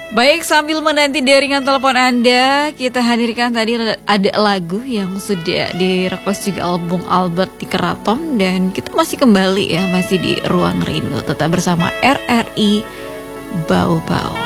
Baik, sambil menanti jaringan telepon Anda, kita hadirkan tadi ada lagu yang sudah di-request juga album Albert di Keraton. Dan kita masih kembali ya, masih di Ruang Rindu. Tetap bersama RRI Bau-Bau.